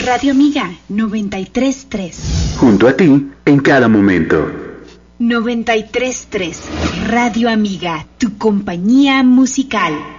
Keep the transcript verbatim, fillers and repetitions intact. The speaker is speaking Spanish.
Radio Amiga noventa y tres punto tres. Junto a ti, en cada momento. noventa y tres punto tres. Radio Amiga, tu compañía musical.